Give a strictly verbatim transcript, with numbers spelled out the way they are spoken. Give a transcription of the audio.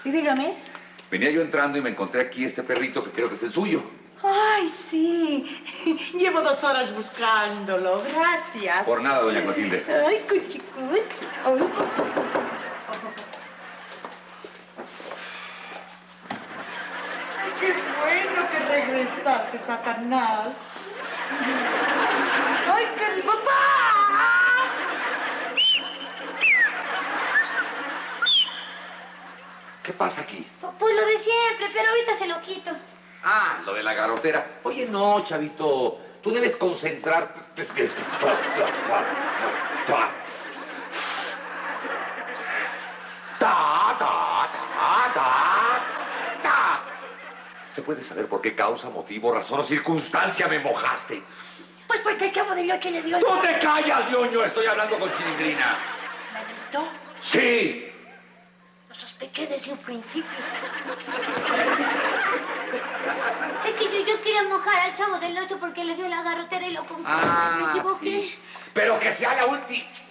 Y dígame. Venía yo entrando y me encontré aquí este perrito que creo que es el suyo. Ay, sí. Llevo dos horas buscándolo. Gracias. Por nada, doña Clotilde. Ay, cuchi, cuchi. Ay. Ay, qué bueno que regresaste, Satanás. Ay, qué lindo. ¡Papá! ¿Qué pasa aquí? Pues lo de siempre, pero ahorita se lo quito. Ah, lo de la garrotera. Oye, no, chavito. Tú debes concentrarte. Es que... Ta, ta, ta, ta, ta. ¿Se puede saber por qué causa, motivo, razón o circunstancia me mojaste? Pues porque el cabo de Yoche le dio... ¡Tú te callas, ñoño! Estoy hablando con Chilindrina. ¿Me gritó? ¡Sí! Lo sospeché desde un principio. Es que yo, yo quería mojar al Chavo del Ocho porque le dio la garrotera y lo compré. Ah, me equivoqué. sí. Pero que sea la última...